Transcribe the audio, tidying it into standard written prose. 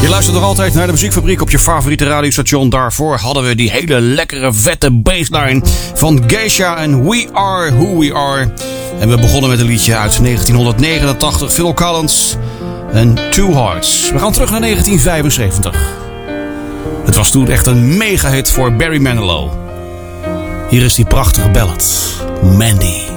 Je luistert nog altijd naar de Muziekfabriek op je favoriete radiostation. Daarvoor hadden we die hele lekkere vette bassline van Geisha en We Are Who We Are. En we begonnen met een liedje uit 1989, Phil Collins en Two Hearts. We gaan terug naar 1975. Het was toen echt een mega hit voor Barry Manilow. Hier is die prachtige ballad, Mandy.